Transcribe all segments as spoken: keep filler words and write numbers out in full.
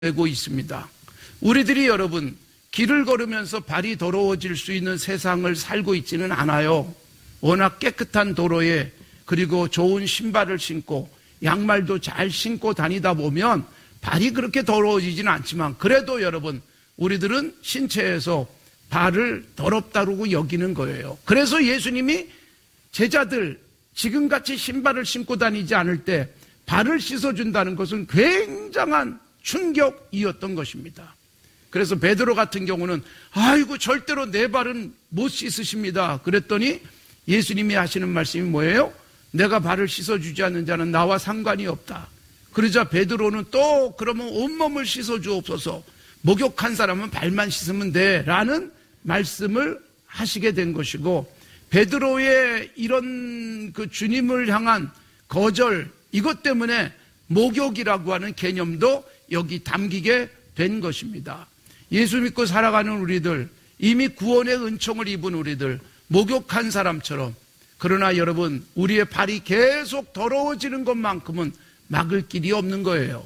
되고 있습니다. 우리들이 여러분 길을 걸으면서 발이 더러워질 수 있는 세상을 살고 있지는 않아요. 워낙 깨끗한 도로에 그리고 좋은 신발을 신고 양말도 잘 신고 다니다 보면 발이 그렇게 더러워지지는 않지만 그래도 여러분 우리들은 신체에서 발을 더럽다고 여기는 거예요. 그래서 예수님이 제자들 지금같이 신발을 신고 다니지 않을 때 발을 씻어준다는 것은 굉장한 충격이었던 것입니다. 그래서 베드로 같은 경우는 아이고 절대로 내 발은 못 씻으십니다. 그랬더니 예수님이 하시는 말씀이 뭐예요? 내가 발을 씻어주지 않는 자는 나와 상관이 없다. 그러자 베드로는 또 그러면 온몸을 씻어주옵소서, 목욕한 사람은 발만 씻으면 돼 라는 말씀을 하시게 된 것이고, 베드로의 이런 그 주님을 향한 거절, 이것 때문에 목욕이라고 하는 개념도 여기 담기게 된 것입니다. 예수 믿고 살아가는 우리들, 이미 구원의 은총을 입은 우리들, 목욕한 사람처럼, 그러나 여러분 우리의 발이 계속 더러워지는 것만큼은 막을 길이 없는 거예요.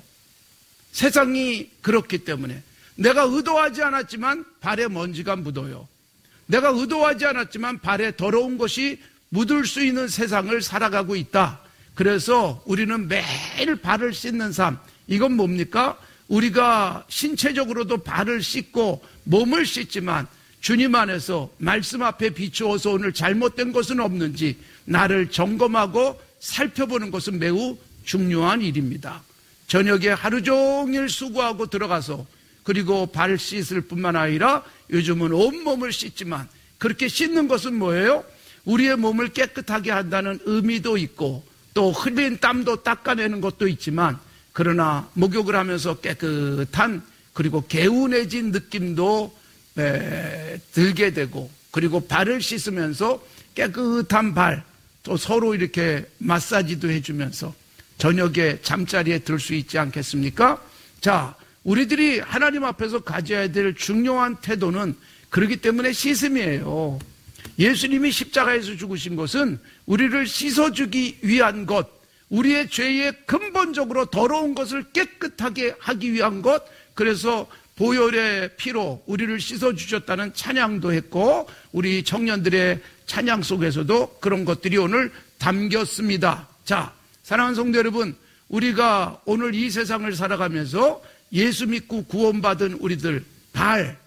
세상이 그렇기 때문에 내가 의도하지 않았지만 발에 먼지가 묻어요. 내가 의도하지 않았지만 발에 더러운 것이 묻을 수 있는 세상을 살아가고 있다. 그래서 우리는 매일 발을 씻는 삶, 이건 뭡니까? 우리가 신체적으로도 발을 씻고 몸을 씻지만 주님 안에서 말씀 앞에 비추어서 오늘 잘못된 것은 없는지 나를 점검하고 살펴보는 것은 매우 중요한 일입니다. 저녁에 하루 종일 수고하고 들어가서 그리고 발 씻을 뿐만 아니라 요즘은 온몸을 씻지만 그렇게 씻는 것은 뭐예요? 우리의 몸을 깨끗하게 한다는 의미도 있고 또 흘린 땀도 닦아내는 것도 있지만, 그러나 목욕을 하면서 깨끗한 그리고 개운해진 느낌도 에, 들게 되고, 그리고 발을 씻으면서 깨끗한 발, 또 서로 이렇게 마사지도 해주면서 저녁에 잠자리에 들 수 있지 않겠습니까? 자, 우리들이 하나님 앞에서 가져야 될 중요한 태도는 그렇기 때문에 씻음이에요. 예수님이 십자가에서 죽으신 것은 우리를 씻어주기 위한 것, 우리의 죄의 근본적으로 더러운 것을 깨끗하게 하기 위한 것, 그래서 보혈의 피로 우리를 씻어주셨다는 찬양도 했고, 우리 청년들의 찬양 속에서도 그런 것들이 오늘 담겼습니다. 자, 사랑하는 성도 여러분, 우리가 오늘 이 세상을 살아가면서 예수 믿고 구원받은 우리들 발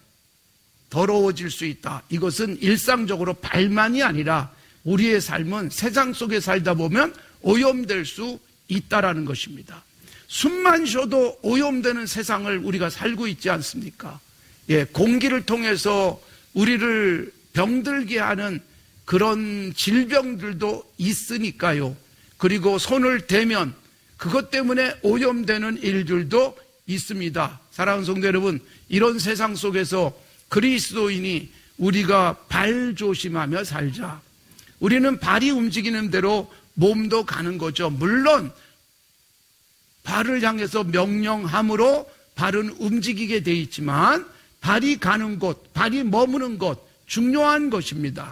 더러워질 수 있다. 이것은 일상적으로 발만이 아니라 우리의 삶은 세상 속에 살다 보면 오염될 수 있다라는 것입니다. 숨만 쉬어도 오염되는 세상을 우리가 살고 있지 않습니까? 예, 공기를 통해서 우리를 병들게 하는 그런 질병들도 있으니까요. 그리고 손을 대면 그것 때문에 오염되는 일들도 있습니다. 사랑하는 성도 여러분, 이런 세상 속에서 그리스도인이 우리가 발 조심하며 살자. 우리는 발이 움직이는 대로 몸도 가는 거죠. 물론 발을 향해서 명령함으로 발은 움직이게 돼 있지만 발이 가는 곳, 발이 머무는 곳, 중요한 것입니다.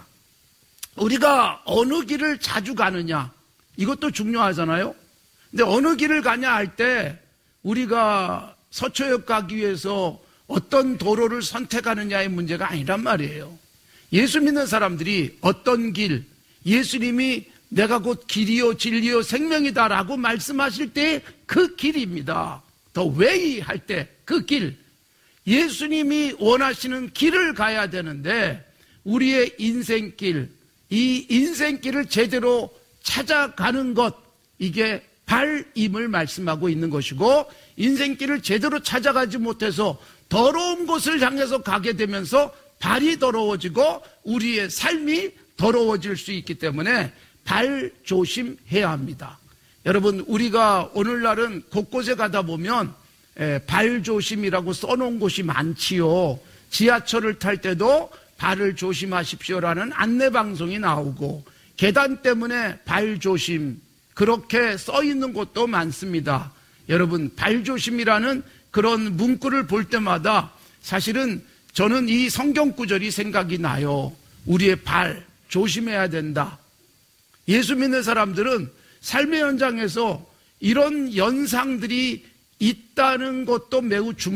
우리가 어느 길을 자주 가느냐, 이것도 중요하잖아요. 근데 어느 길을 가냐 할 때 우리가 서초역 가기 위해서 어떤 도로를 선택하느냐의 문제가 아니란 말이에요. 예수 믿는 사람들이 어떤 길, 예수님이 내가 곧 길이요 진리요 생명이다라고 말씀하실 때 그 길입니다. The way 할 때 그 길, 예수님이 원하시는 길을 가야 되는데 우리의 인생길, 이 인생길을 제대로 찾아가는 것, 이게 발임을 말씀하고 있는 것이고, 인생길을 제대로 찾아가지 못해서 더러운 곳을 향해서 가게 되면서 발이 더러워지고 우리의 삶이 더러워질 수 있기 때문에 발 조심해야 합니다. 여러분, 우리가 오늘날은 곳곳에 가다 보면 발 조심이라고 써놓은 곳이 많지요. 지하철을 탈 때도 발을 조심하십시오라는 안내방송이 나오고, 계단 때문에 발 조심, 그렇게 써 있는 곳도 많습니다. 여러분, 발 조심이라는 그런 문구를 볼 때마다 사실은 저는 이 성경 구절이 생각이 나요. 우리의 발 조심해야 된다. 예수 믿는 사람들은 삶의 현장에서 이런 연상들이 있다는 것도 매우 중요합니다.